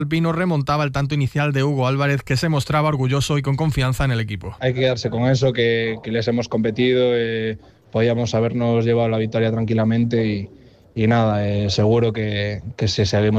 Alpino remontaba el tanto inicial de Hugo Álvarez, que se mostraba orgulloso y con confianza en el equipo. Hay que quedarse con eso, que les hemos competido, podíamos habernos llevado la victoria tranquilamente y nada, seguro que si seguimos